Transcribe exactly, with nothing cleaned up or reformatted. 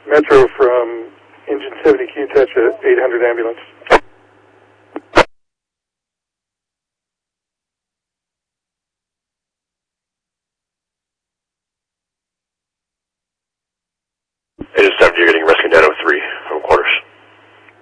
Metro from Engine seventy, can you attach a eight hundred ambulance?